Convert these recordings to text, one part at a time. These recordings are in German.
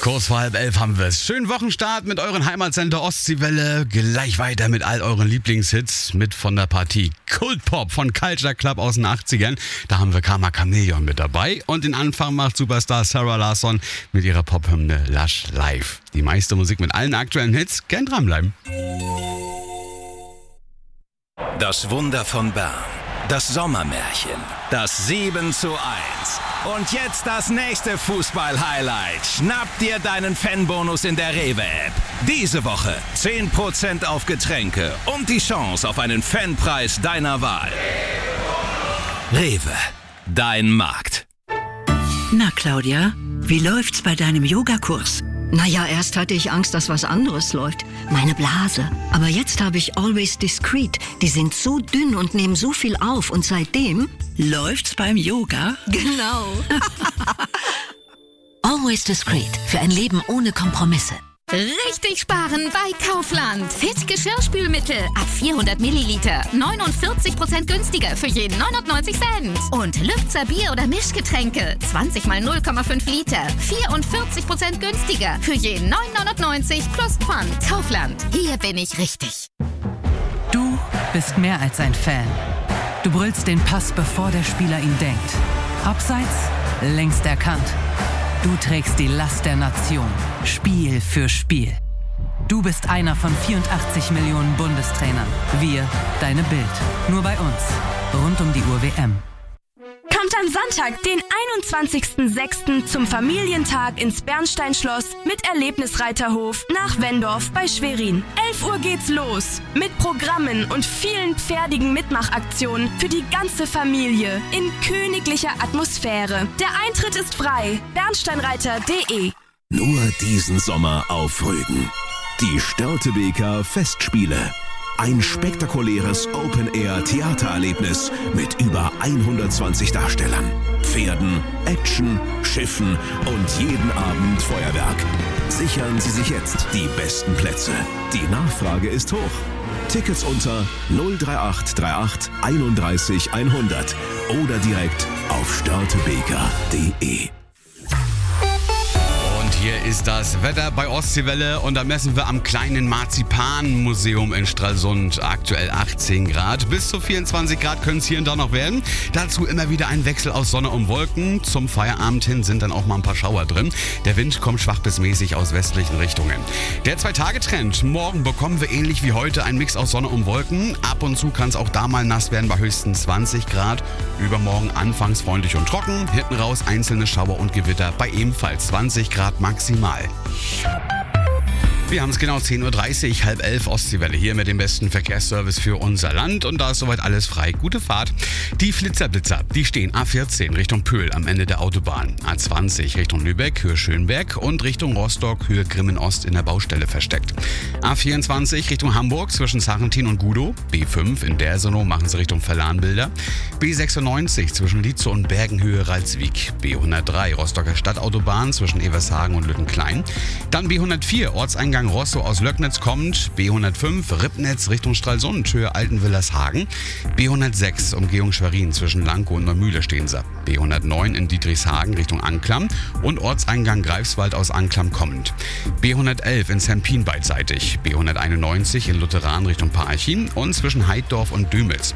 Kurz vor 10:30 haben wir es. Schönen Wochenstart mit euren Heimatsender Ostseewelle. Gleich weiter mit all euren Lieblingshits mit von der Partie Kultpop von Culture Club aus den 80ern. Da haben wir Karma Chameleon mit dabei. Und den Anfang macht Superstar Sarah Larsson mit ihrer Pophymne Lush Live. Die meiste Musik mit allen aktuellen Hits. Gern dranbleiben. Das Wunder von Bern. Das Sommermärchen. Das 7:1. Und jetzt das nächste Fußball-Highlight. Schnapp dir deinen Fanbonus in der Rewe-App. Diese Woche 10% auf Getränke und die Chance auf einen Fanpreis deiner Wahl. Rewe, dein Markt. Na Claudia, wie läuft's bei deinem Yogakurs? Naja, erst hatte ich Angst, dass was anderes läuft. Meine Blase. Aber jetzt habe ich Always Discreet. Die sind so dünn und nehmen so viel auf. Und seitdem... Läuft's beim Yoga? Genau. Always Discreet. Für ein Leben ohne Kompromisse. Richtig sparen bei Kaufland. Fit Geschirrspülmittel ab 400 Milliliter. 49% günstiger für jeden 99 Cent. Und Lübzer Bier- oder Mischgetränke. 20 mal 0,5 Liter. 44% günstiger für jeden 9,99 plus Pfand. Kaufland. Hier bin ich richtig. Du bist mehr als ein Fan. Du brüllst den Pass, bevor der Spieler ihn denkt. Abseits, längst erkannt. Du trägst die Last der Nation, Spiel für Spiel. Du bist einer von 84 Millionen Bundestrainern. Wir, deine Bild. Nur bei uns. Rund um die Uhr WM. Kommt am Sonntag, den 21.06. zum Familientag ins Bernsteinschloss mit Erlebnisreiterhof nach Wendorf bei Schwerin. 11 Uhr geht's los mit Programmen und vielen pferdigen Mitmachaktionen für die ganze Familie in königlicher Atmosphäre. Der Eintritt ist frei. Bernsteinreiter.de. Nur diesen Sommer auf Rügen. Die Störtebeker Festspiele. Ein spektakuläres Open-Air-Theatererlebnis mit über 120 Darstellern, Pferden, Action, Schiffen und jeden Abend Feuerwerk. Sichern Sie sich jetzt die besten Plätze. Die Nachfrage ist hoch. Tickets unter 03838 31 100 oder direkt auf störtebeker.de. Hier ist das Wetter bei Ostseewelle und da messen wir am kleinen Marzipanmuseum in Stralsund. Aktuell 18 Grad. Bis zu 24 Grad können es hier und da noch werden. Dazu immer wieder ein Wechsel aus Sonne und Wolken. Zum Feierabend hin sind dann auch mal ein paar Schauer drin. Der Wind kommt schwach bis mäßig aus westlichen Richtungen. Der 2-Tage-Trend. Morgen bekommen wir ähnlich wie heute einen Mix aus Sonne und Wolken. Ab und zu kann es auch da mal nass werden bei höchstens 20 Grad. Übermorgen anfangs freundlich und trocken. Hinten raus einzelne Schauer und Gewitter bei ebenfalls 20 Grad maximal. Wir haben es genau 10:30 Uhr, 10:30 Ostseewelle hier mit dem besten Verkehrsservice für unser Land und da ist soweit alles frei. Gute Fahrt. Die Flitzerblitzer, die stehen A14 Richtung Pöhl am Ende der Autobahn, A20 Richtung Lübeck, Höhe Schönberg und Richtung Rostock, Höhe Grimmen-Ost in der Baustelle versteckt. A24 Richtung Hamburg zwischen Sarrentin und Gudow, B5 in Dersenow machen sie Richtung Verlahnbilder, B96 zwischen Lietzow und Bergenhöhe Ralswiek, B103 Rostocker Stadtautobahn zwischen Evershagen und Lüttenklein, dann B104 Ortseingang Rostow aus Löcknitz kommt, B105 Ribnitz Richtung Stralsund, Höhe Altenwillershagen, B106 Umgehung Schwerin zwischen Lankow und Neumühle stehen sie, B109 in Dietrichshagen Richtung Anklam und Ortseingang Greifswald aus Anklam kommend, B111 in Sempin beidseitig, B191 in Lutheran Richtung Parchim und zwischen Heiddorf und Dümels.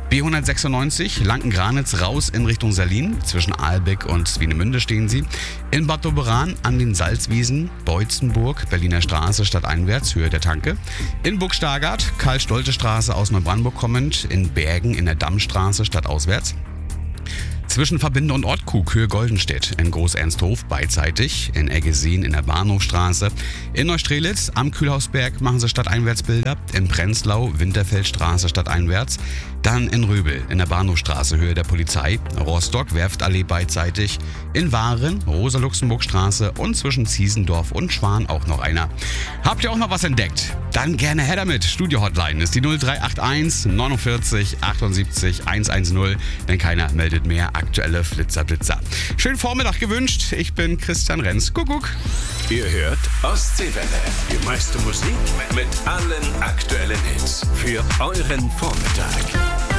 B196 Lanken-Granitz raus in Richtung Salin, zwischen Aalbeck und Swinemünde stehen sie. In Bad Doberan an den Salzwiesen, Beutzenburg, Berliner Straße stadteinwärts, Höhe der Tanke. In Burgstargard, Karl-Stolte-Straße aus Neubrandenburg kommend, in Bergen in der Dammstraße stadtauswärts. Zwischen Verbinde und Ortkug, Höhe Goldenstedt, in Groß-Ernsthof beidseitig, in Eggesin in der Bahnhofstraße, in Neustrelitz am Kühlhausberg machen sie Stadteinwärtsbilder, in Prenzlau Winterfeldstraße stadteinwärts, dann in Röbel in der Bahnhofstraße Höhe der Polizei, Rostock Werftallee beidseitig, in Waren Rosa-Luxemburg-Straße und zwischen Ziesendorf und Schwan auch noch einer. Habt ihr auch noch was entdeckt? Dann gerne her damit. Studio-Hotline ist die 0381 49 78 110, denn keiner meldet mehr. Aktuelle Flitzer. Schönen Vormittag gewünscht. Ich bin Christian Renz. Kuckuck. Ihr hört Ostseewelle. Die meiste Musik mit allen aktuellen Hits für euren Vormittag.